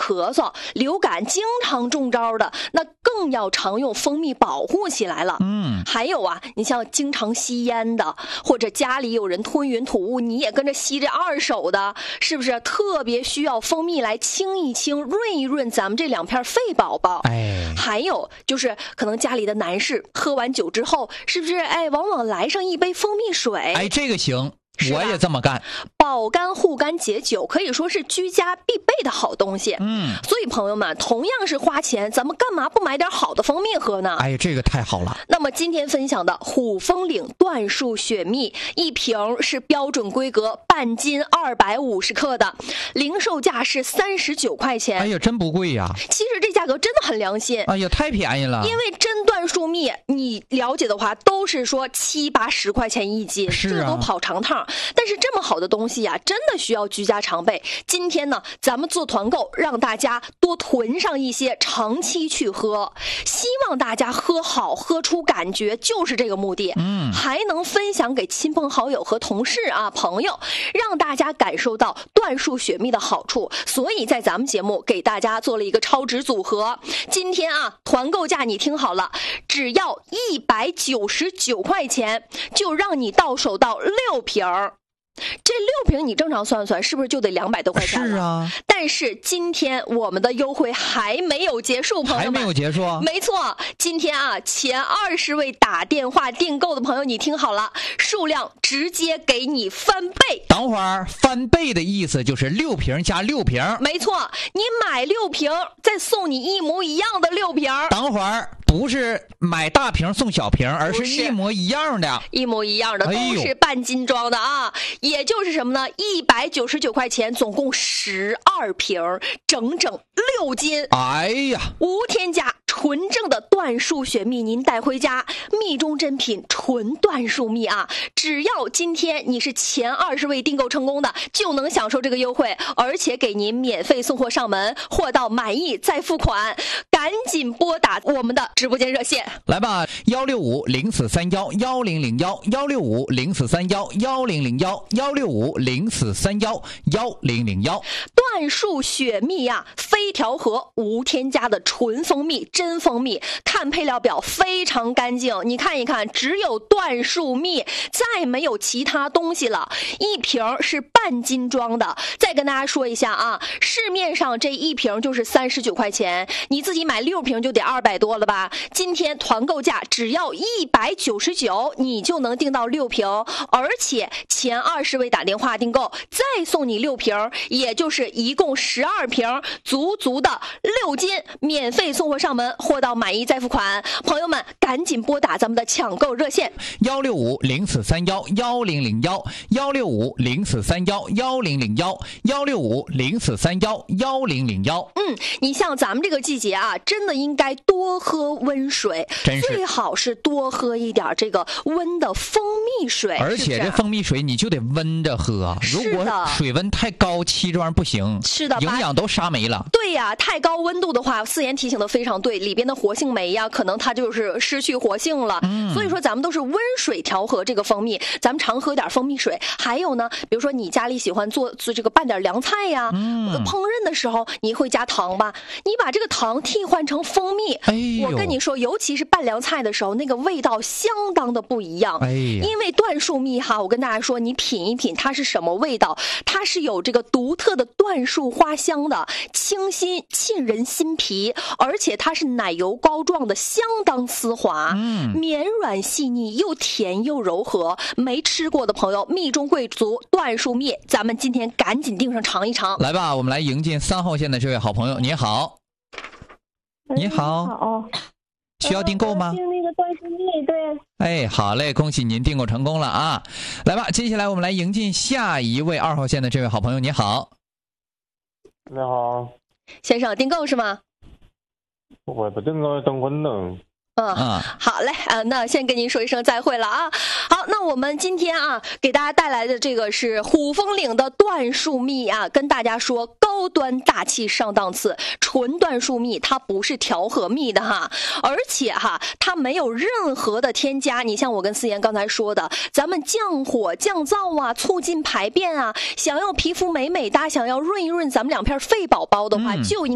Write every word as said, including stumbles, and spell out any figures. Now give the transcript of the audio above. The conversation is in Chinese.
咳嗽、流感经常中招的，那更要常用蜂蜜保护起来了。 嗯， 还有啊，你像经常吸烟的，或者家里有人吞云吐雾，你也跟着吸这二手的，是不是特别需要蜂蜜来清一清、润一润咱们这两片肺宝宝？ 哎， 还有就是可能家里的男士喝完酒之后，是不是哎，往往来上一杯蜂蜜水？ 哎，这个行。我也这么干， 保肝护肝解酒可以说是居家必备的好东西。 嗯， 所以朋友们，同样是花钱，咱们干嘛不买点好的蜂蜜喝呢？ 哎，这个太好了。 那么今天分享的虎风岭椴树雪蜜，一瓶是标准规格半斤二百五十克的，零售价是三十九块钱。 哎呀，真不贵呀！ 其实这价格真的很良心。 哎呀，太便宜了。 因为真椴树蜜，你了解的话，都是说七八十块钱一斤， 是啊， 这都跑长趟。但是这么好的东西呀，真的需要居家常备。今天呢，咱们做团购，让大家多囤上一些，长期去喝。希望大家喝好，喝出感觉，就是这个目的。 嗯， 还能分享给亲朋好友和同事啊、朋友，让大家感受到椴树雪蜜的好处。所以在咱们节目给大家做了一个超值组合。今天啊，团购价你听好了，只要一百九十九块钱，就让你到手到六瓶儿。这六瓶你正常算算，是不是就得两百多块钱了？ 是啊。 但是今天我们的优惠还没有结束，朋友们。 还没有结束？ 没错，今天啊，前二十位打电话订购的朋友，你听好了，数量直接给你翻倍。 等会儿翻倍的意思就是六瓶加六瓶。 没错，你买六瓶，再送你一模一样的六瓶。 等会儿不是买大瓶送小瓶，而是一模一样的， 一模一样的， 哎、 都是半斤装的啊。也就是什么呢？一百九十九块钱，总共十二瓶，整整六斤。 哎呀， 无添加。纯正的椴树雪蜜您带回家，蜜中珍品纯椴树蜜啊！只要今天你是前二十位订购成功的，就能享受这个优惠，而且给您免费送货上门，货到满意再付款。赶紧拨打我们的直播间热线， 来吧，幺六五零四三幺幺零零幺幺六五零四三幺幺零零幺幺六五零四三幺幺零零幺。 椴树雪蜜呀、啊，非调和，无添加的纯蜂蜜，真蜂蜜。看配料表非常干净，你看一看，只有椴树蜜，再没有其他东西了。一瓶是半斤装的。再跟大家说一下啊，市面上这一瓶就是三十九块钱，你自己买六瓶就得二百多了吧？今天团购价只要一百九十九，你就能订到六瓶，而且前二十位打电话订购，再送你六瓶，也就是一共十二瓶，足足的六斤，免费送货上门，货到满意再付款。朋友们，赶紧拨打咱们的抢购热线幺六五零四三幺幺零零幺幺六五零四三幺幺零零幺幺六五零四三幺幺零零幺。 嗯，你像咱们这个季节啊，真的应该多喝温水， 真是最好是多喝一点这个温的蜂蜜水。 而且这蜂蜜水你就得温着喝，如果水温太高，气这玩意儿不行， 是的， 营养都杀没了。 对呀、啊，太高温度的话，思妍提醒的非常对，里边的活性酶呀，可能它就是失去活性了。嗯，所以说咱们都是温水调和这个蜂蜜，咱们常喝点蜂蜜水。还有呢，比如说你家里喜欢做做这个拌点凉菜呀，嗯，烹饪的时候你会加糖吧？你把这个糖替换成蜂蜜， 哎， 我跟你说，尤其是拌凉菜的时候，那个味道相当的不一样。 哎， 因为椴树蜜哈，我跟大家说，你品一品它是什么味道，它是有这个独特的椴树花香的，清新沁人心脾，而且它是奶油膏状的，相当丝滑，嗯，绵软细腻，又甜又柔和。没吃过的朋友，蜜中贵族椴树蜜，咱们今天赶紧订上尝一尝。 来吧，我们来迎接三号线的这位好朋友，你好。你好， 好， 需要订购吗？ 订那个椴树蜜，对。 哎，好嘞，恭喜您订购成功了啊！来吧，接下来我们来迎进下一位二号线的这位好朋友，你好。 你好， 先生，订购是吗？ 我不订购订婚呢。 嗯，好嘞啊，那先跟您说一声再会了啊。好，那我们今天啊给大家带来的这个是虎风岭的椴树蜜啊，跟大家说高端大气上档次，纯椴树蜜它不是调和蜜的哈，而且哈它没有任何的添加。你像我跟思妍刚才说的，咱们降火降燥啊，促进排便啊，想要皮肤美美哒，想要润一润咱们两片肺宝宝的话，嗯、就应